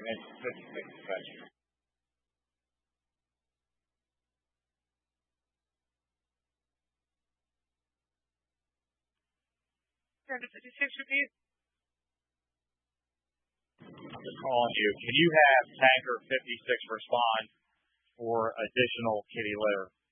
it's 56 special. Turn to 56, repeat. I'm just calling you. Can you have Tanker 56 respond for additional kitty litter?